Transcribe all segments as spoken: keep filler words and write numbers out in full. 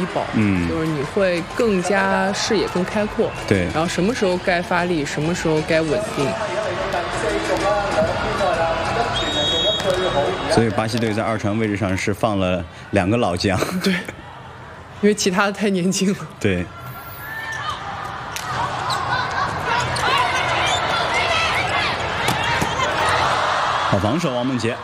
医保， 嗯， 就是你会更加视野更开阔， 对， 然后什么时候该发力，什么时候该稳定。 所以巴西队在二传位置上是放了两个老将， 对，因为其他的太年轻了。 对。好防守，王梦洁。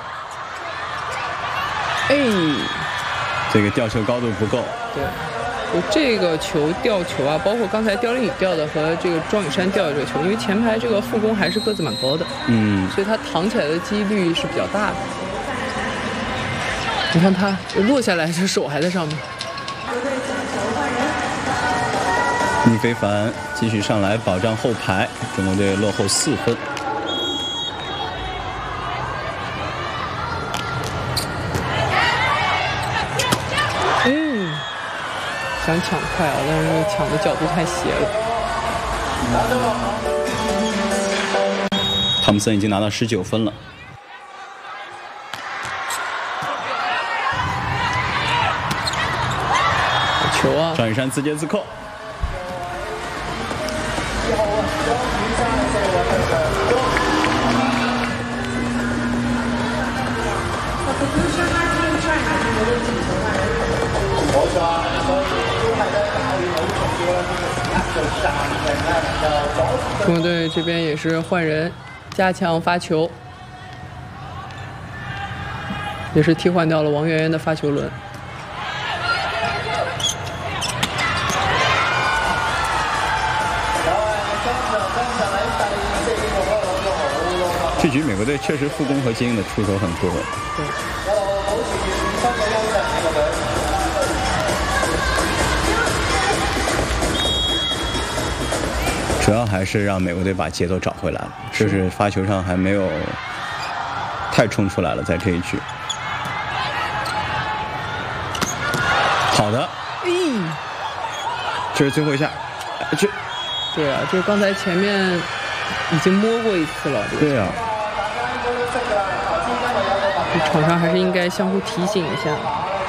哎， 这个吊球高度不够。 对，就这个球吊球啊，包括刚才刁琳宇吊的和这个庄雨珊吊的这个球，因为前排这个副攻还是个子蛮高的， 嗯， 所以他躺起来的几率是比较大的。你看他落下来，这手还在上面。 倪非凡继续上来保障后排，中国队落后四分。 嗯，想抢快啊，但是抢的角度太斜了。 汤姆森已经拿到十九分了。 球啊！ 庄雨珊自接自扣。 中国队这边也是换人，加强发球，也是替换掉了王媛媛的发球轮。 这局美国队确实副攻和接应的出手很多。 对。 主要还是让美国队把节奏找回来了，就是发球上还没有太冲出来了，在这一局。好的， 嗯， 这是最后一下，这， 对啊，就是刚才前面已经摸过一次了， 对啊， 场上还是应该相互提醒一下，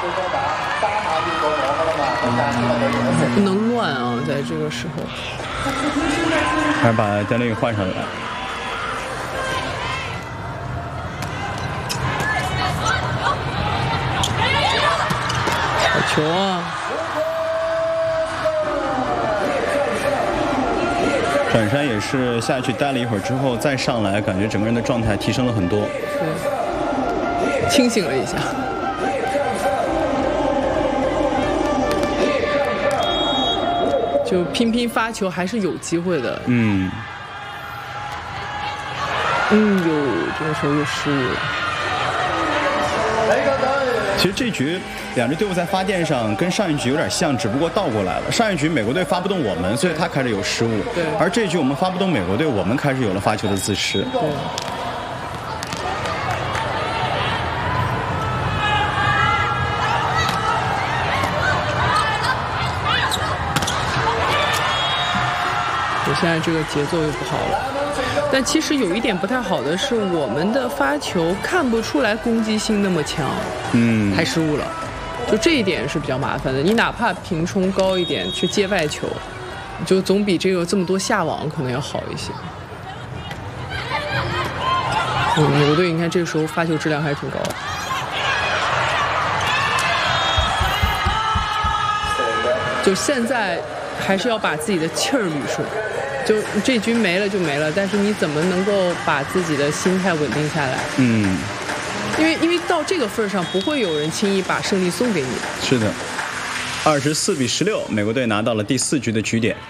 不能乱啊，在这个时候。 还是把刁琳宇换上来。 好球啊！ 转山也是下去待了一会儿之后再上来，感觉整个人的状态提升了很多。 对，清醒了一下。就拼拼发球还是有机会的。 嗯。 嗯，有这个时候又失误了。 其实这局两支队伍在发电上跟上一局有点像，只不过倒过来了。上一局美国队发不动我们，所以他开始有失误。 对。 而这一局我们发不动美国队，我们开始有了发球的自失。 对。现在这个节奏又不好了，但其实有一点不太好的是，我们的发球看不出来攻击性那么强， 嗯， 还失误了，就这一点是比较麻烦的。你哪怕平冲高一点去接外球，就总比这个这么多下网可能要好一些。嗯，美国队你看这个时候发球质量还是挺高的。就现在还是要把自己的气儿捋顺。就这局没了就没了，但是你怎么能够把自己的心态稳定下来？ 嗯， 因为因为到这个份上，不会有人轻易把胜利送给你。 是的，二十四比十六，美国队拿到了第四局的局点。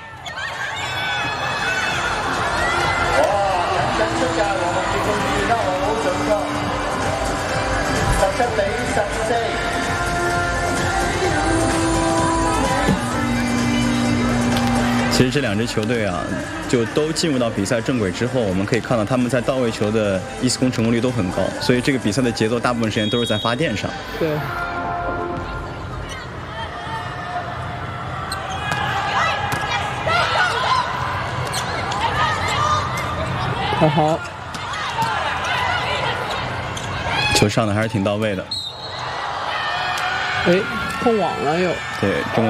其实这两支球队啊，就都进入到比赛正轨之后，我们可以看到他们在到位球的一次攻成功率都很高，所以这个比赛的节奏大部分时间都是在发电上。 对。好好。 球上的还是挺到位的。 哎，碰网了又。 对，中国。